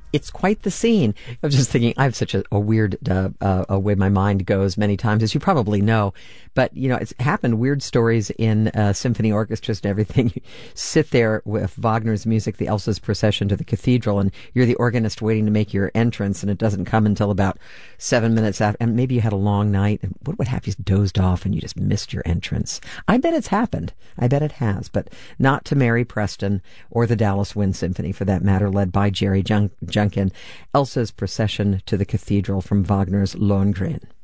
It's quite the scene. I was just thinking, I have such a weird a way my mind goes many times, as you probably know. But, it's happened, weird stories in symphony orchestras and everything. You sit there with Wagner's music, the Elsa's Procession to the Cathedral, and you're the organist waiting to make your entrance, and it doesn't come until about 7 minutes after. And maybe you had a long night, and what would happen? You dozed off, and you just missed your entrance. I bet it's happened. I bet it has, but not to Mary Preston or the Dallas Wind Symphony, for that matter, led by Jerry Junkin. Elsa's Procession to the Cathedral from Wagner's Lohengrin.